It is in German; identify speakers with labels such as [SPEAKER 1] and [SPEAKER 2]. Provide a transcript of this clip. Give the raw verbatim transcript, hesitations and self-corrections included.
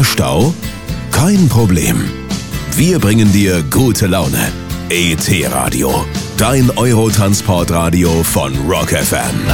[SPEAKER 1] Mehr Stau? Kein Problem. Wir bringen dir gute Laune. E T Radio, dein Eurotransportradio von Rock F M.